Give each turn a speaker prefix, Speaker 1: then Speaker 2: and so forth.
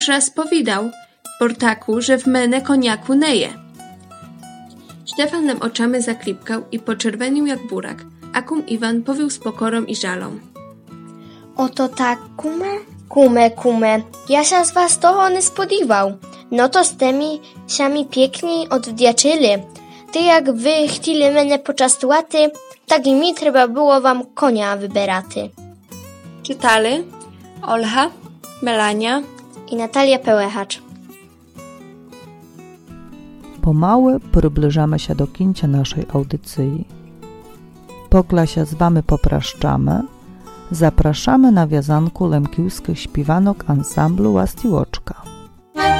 Speaker 1: raz powidał, Portaku, że w mene koniaku neje. Štefan nam oczami zaklipkał i poczerwenił jak burak, a kum Iwan powił z pokorą i żalą.
Speaker 2: Oto tak, kume, ja się z was toho nie spodziewał. No to z tymi siami piękni odwdziaczyli. Ty jak wy chcieli mnie poczęstować, tak i mi trzeba było wam konia wyberaty.
Speaker 1: Czytali Olha, Melania
Speaker 2: i Natalia Pełechacz.
Speaker 3: Pomału przybliżamy się do końca naszej audycji. Pokla się z wami popraszczamy. Zapraszamy na wiązanku lemkiłskich śpiewanok ansamblu Łastiłoczka.